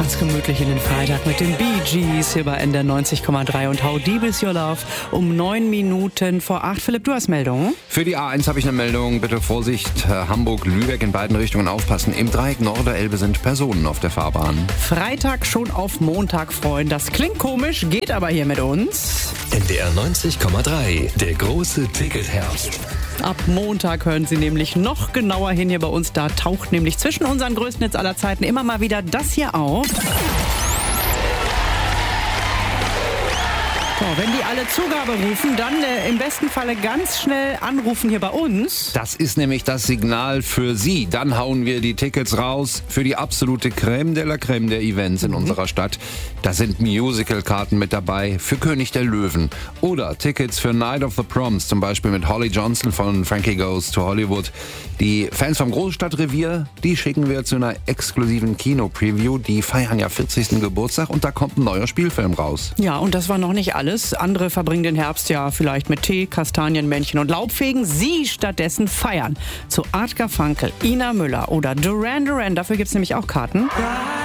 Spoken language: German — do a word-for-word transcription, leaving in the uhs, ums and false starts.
ganz gemütlich in den Freitag mit den Bee Gees hier bei N D R neunzig Komma drei und How Deep Is Your Love um neun Minuten vor acht. Philipp, du hast Meldungen? Für die A eins habe ich eine Meldung. Bitte Vorsicht, Hamburg-Lübeck in beiden Richtungen aufpassen. Im Dreieck Norderelbe sind Personen auf der Fahrbahn. Freitag schon auf Montag freuen. Das klingt komisch, geht aber hier mit uns. N D R neunzig Komma drei, der große Ticketherbst. Ab Montag hören Sie nämlich noch genauer hin hier bei uns. Da taucht nämlich zwischen unseren größten Hits aller Zeiten immer mal wieder das hier auf. So, wenn die alle Zugabe rufen, dann äh, im besten Falle ganz schnell anrufen hier bei uns. Das ist nämlich das Signal für Sie. Dann hauen wir die Tickets raus für die absolute Crème de la Crème der Events in mhm. unserer Stadt. Da sind Musical-Karten mit dabei für König der Löwen oder Tickets für Night of the Proms, zum Beispiel mit Holly Johnson von Frankie Goes to Hollywood. Die Fans vom Großstadtrevier, die schicken wir zu einer exklusiven Kino-Preview. Die feiern ja vierzigsten Geburtstag und da kommt ein neuer Spielfilm raus. Ja, und das war noch nicht alles. Andere verbringen den Herbst ja vielleicht mit Tee, Kastanienmännchen und Laubfegen. Sie stattdessen feiern zu Art Garfunkel, Ina Müller oder Duran Duran. Dafür gibt es nämlich auch Karten.